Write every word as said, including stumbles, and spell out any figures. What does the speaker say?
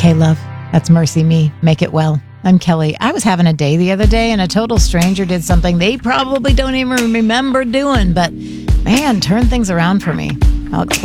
Okay, love. That's mercy me. Make it well. I'm Kelly. I was having a day the other day and a total stranger did something they probably don't even remember doing, but man, turned things around for me. I'll explain.